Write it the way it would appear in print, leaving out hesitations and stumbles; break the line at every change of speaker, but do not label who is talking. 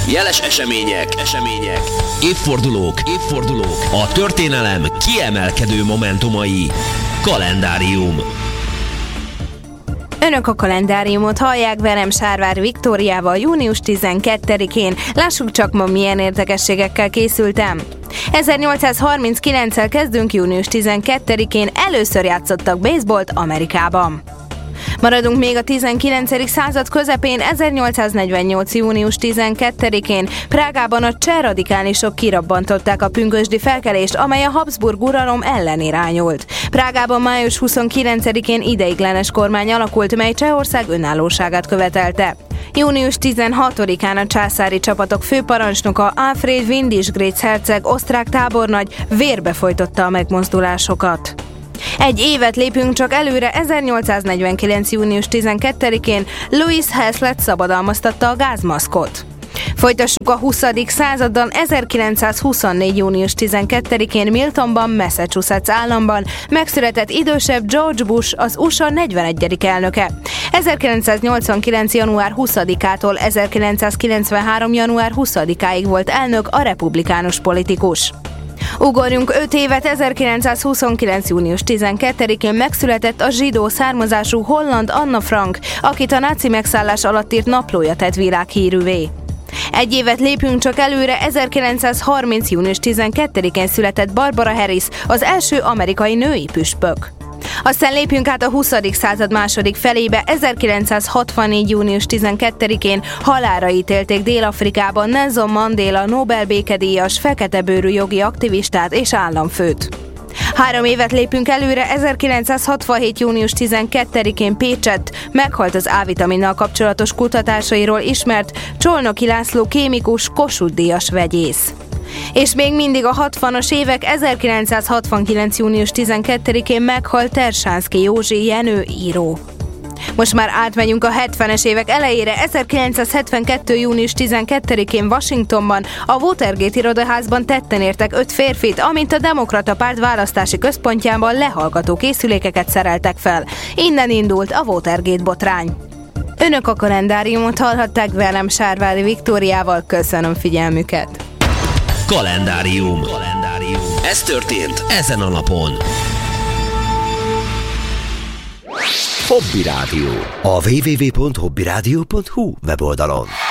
Jeles események, évfordulók, a történelem kiemelkedő momentumai. Kalendárium.
Önök a kalendáriumot hallják, velem Sárvár Viktóriával június 12-én. Lássuk csak ma milyen érdekességekkel készültem. 1839-el kezdünk, június 12-én először játszottak baseballt Amerikában. Maradunk még a 19. század közepén, 1848. június 12-én Prágában a cseh radikálisok kirabbantották a pünkösdi felkelést, amely a Habsburg uralom ellen irányult. Prágában május 29-én ideiglenes kormány alakult, mely Csehország önállóságát követelte. Június 16-án a császári csapatok főparancsnoka Alfred Windisch-Graetz herceg osztrák tábornagy vérbe folytotta a megmozdulásokat. Egy évet lépünk csak előre, 1849. június 12-én Louis Hazlitt szabadalmaztatta a gázmaszkot. Folytassuk a 20. századdal, 1924. június 12-én Miltonban, Massachusetts államban megszületett idősebb George Bush, az USA 41. elnöke. 1989. január 20-ától 1993. január 20-áig volt elnök, a republikánus politikus. Ugorjunk 5 évet, 1929. június 12-én megszületett a zsidó származású holland Anna Frank, akit a náci megszállás alatt írt naplója tett világhírűvé. Egy évet lépünk csak előre, 1930. június 12-én született Barbara Harris, az első amerikai női püspök. Aztán lépjünk át a 20. század második felébe, 1964. június 12-én halálra ítélték Dél-Afrikában Nelson Mandela Nobel békedíjas, feketebőrű jogi aktivistát és államfőt. 3 évet lépünk előre, 1967. június 12-én Pécsett meghalt az A-vitaminnal kapcsolatos kutatásairól ismert Csolnoki László kémikus, Kossuth-díjas vegyész. És még mindig a 60-as évek, 1969. június 12-én meghalt Tersánszky Józsi Jenő író. Most már átmegyünk a 70-es évek elejére, 1972. június 12-én Washingtonban a Watergate irodaházban tetten értek 5 férfit, amint a Demokrata Párt választási központjában lehallgató készülékeket szereltek fel. Innen indult a Watergate botrány. Önök a kalendáriumot hallhatták, velem Sárvári Viktóriával, köszönöm figyelmüket.
Kalendárium. Ez történt ezen a napon.
Hobby Rádió. A www.hobbyradio.hu weboldalon.